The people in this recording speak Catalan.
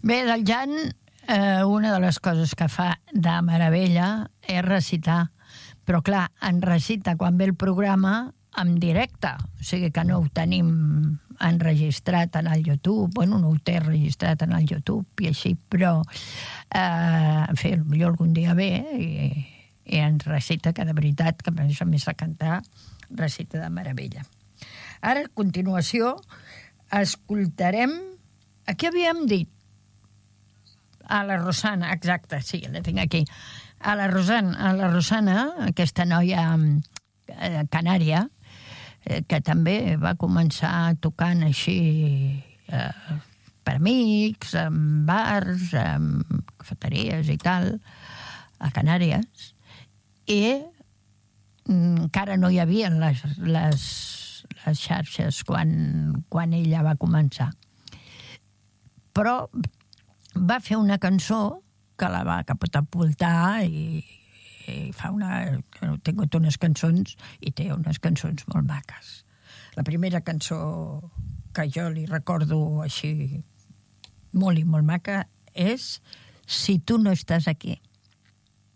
Bé, del Jan, una de les coses que fa de meravella és recitar. Però, clar, en recita quan ve el programa en directe. O sigui que no ho tenim enregistrat en el YouTube. Bueno, no ho té registrat en el YouTube i així, però en fi, potser algun dia ve i ens recita, que de veritat, que a més de cantar, recita de meravella. Ara, a continuació, escoltarem... A què havíem dit? A la Rosana, exacte, sí, la tinc aquí. A la Rosana, aquesta noia canària, que també va començar tocant així per amics, en bars, en cafeteries i tal, a Canàries, i encara no hi havia les xarxes quan ella va començar. Però va fer una cançó que la va catapultar i ha tingut unes cançons i té unes cançons molt maques. La primera cançó que jo li recordo així molt i molt maca és Si tu no estàs aquí.